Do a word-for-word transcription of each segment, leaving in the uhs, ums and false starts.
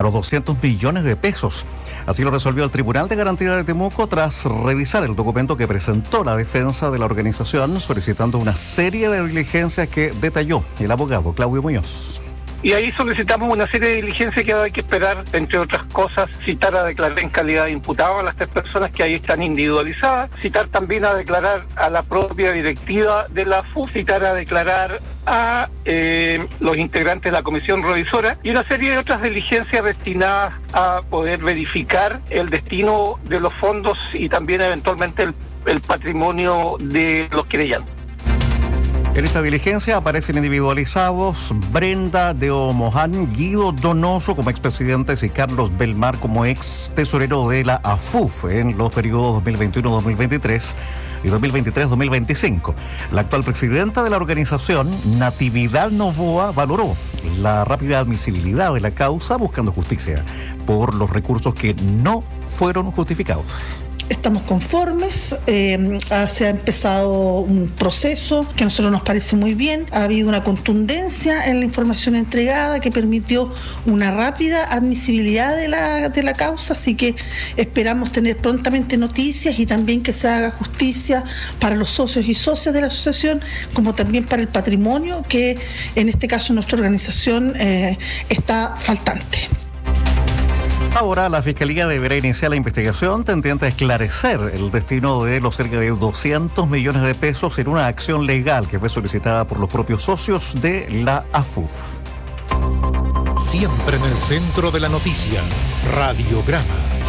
los doscientos millones de pesos. Así lo resolvió el Tribunal de Garantía de Temuco tras revisar el documento que presentó la defensa de la organización, solicitando una serie de diligencias que detalló el abogado Claudio Muñoz. Y ahí solicitamos una serie de diligencias que hay que esperar, entre otras cosas, citar a declarar en calidad de imputado a las tres personas que ahí están individualizadas, citar también a declarar a la propia directiva de la A F U, citar a declarar a eh, los integrantes de la comisión revisora y una serie de otras diligencias destinadas a poder verificar el destino de los fondos y también eventualmente el, el patrimonio de los querellantes. En esta diligencia aparecen individualizados Brenda de Omoján, Guido Donoso como expresidentes y Carlos Belmar como ex tesorero de la A F U F en los periodos dos mil veintiuno dos mil veintitrés y dos mil veintitrés dos mil veinticinco. La actual presidenta de la organización, Natividad Novoa, valoró la rápida admisibilidad de la causa buscando justicia por los recursos que no fueron justificados. Estamos conformes, eh, se ha empezado un proceso que a nosotros nos parece muy bien, ha habido una contundencia en la información entregada que permitió una rápida admisibilidad de la, de la causa, así que esperamos tener prontamente noticias y también que se haga justicia para los socios y socias de la asociación, como también para el patrimonio que en este caso nuestra organización eh, está faltante. Ahora la Fiscalía deberá iniciar la investigación tendiente a esclarecer el destino de los cerca de doscientos millones de pesos en una acción legal que fue solicitada por los propios socios de la A F U F. Siempre en el centro de la noticia, Radiograma.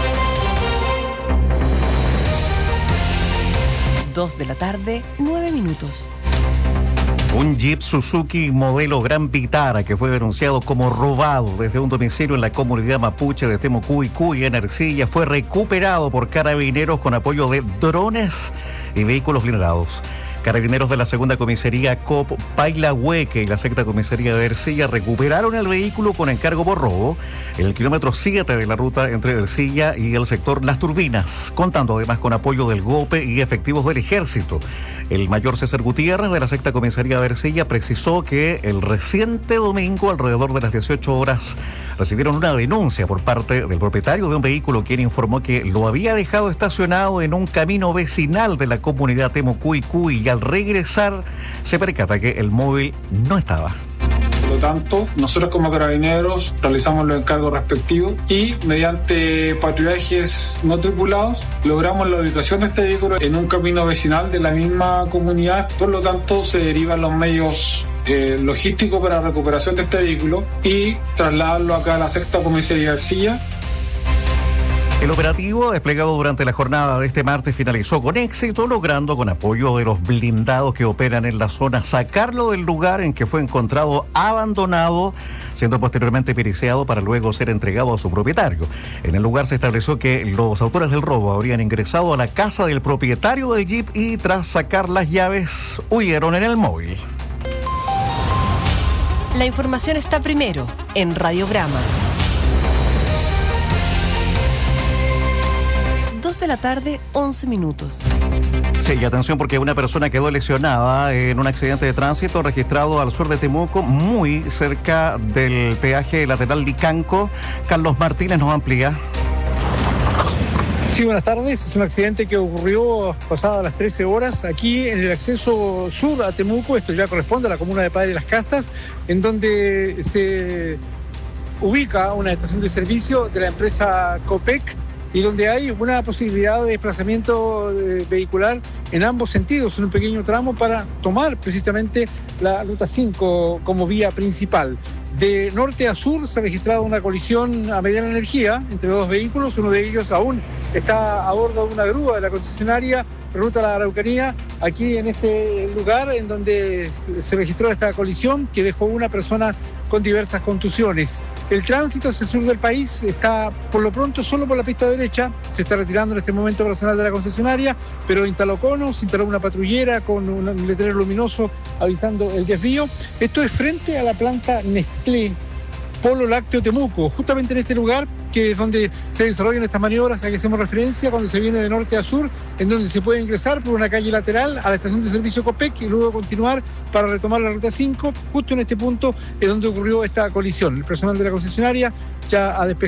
Dos de la tarde, nueve minutos. Un Jeep Suzuki modelo Gran Vitara que fue denunciado como robado desde un domicilio en la comunidad mapuche de Temucuicú en Ercilla fue recuperado por carabineros con apoyo de drones y vehículos blindados. Carabineros de la segunda comisaría C O P Pailahueque y la sexta comisaría de Ercilla recuperaron el vehículo con encargo por robo en el kilómetro siete de la ruta entre Ercilla y el sector Las Turbinas, contando además con apoyo del GOPE y efectivos del Ejército. El mayor César Gutiérrez de la sexta comisaría de Ercilla precisó que el reciente domingo, alrededor de las dieciocho horas, recibieron una denuncia por parte del propietario de un vehículo, quien informó que lo había dejado estacionado en un camino vecinal de la comunidad Temucuicú y al regresar se percata que el móvil no estaba. Por lo tanto, nosotros como carabineros realizamos los encargos respectivos y mediante patrullajes no tripulados logramos la ubicación de este vehículo en un camino vecinal de la misma comunidad. Por lo tanto, se derivan los medios eh, logísticos para la recuperación de este vehículo y trasladarlo acá a la sexta comisaría de Ercilla. El operativo desplegado durante la jornada de este martes finalizó con éxito, logrando con apoyo de los blindados que operan en la zona sacarlo del lugar en que fue encontrado abandonado, siendo posteriormente periciado para luego ser entregado a su propietario. En el lugar se estableció que los autores del robo habrían ingresado a la casa del propietario del Jeep y tras sacar las llaves huyeron en el móvil. La información está primero en Radiograma. Dos de la tarde, once minutos. Sí, y atención porque una persona quedó lesionada en un accidente de tránsito registrado al sur de Temuco, muy cerca del peaje lateral Licanco. Carlos Martínez nos amplía. Sí, buenas tardes. Es un accidente que ocurrió pasadas las trece horas aquí en el acceso sur a Temuco. Esto ya corresponde a la comuna de Padre Las Casas, en donde se ubica una estación de servicio de la empresa Copec y donde hay una posibilidad de desplazamiento vehicular en ambos sentidos, en un pequeño tramo para tomar precisamente la ruta cinco como vía principal. De norte a sur se ha registrado una colisión a mediana energía entre dos vehículos, uno de ellos aún está a bordo de una grúa de la concesionaria Ruta a la Araucanía, aquí en este lugar en donde se registró esta colisión que dejó una persona con diversas contusiones. El tránsito hacia el sur del país está por lo pronto solo por la pista derecha, se está retirando en este momento personal de la concesionaria, pero instaló conos, instaló una patrullera con un letrero luminoso avisando el desvío. Esto es frente a la planta Nestlé Polo Lácteo Temuco, justamente en este lugar que es donde se desarrollan estas maniobras a que hacemos referencia cuando se viene de norte a sur, en donde se puede ingresar por una calle lateral a la estación de servicio Copec y luego continuar para retomar la ruta cinco. Justo en este punto es donde ocurrió esta colisión. El personal de la concesionaria ya ha despejado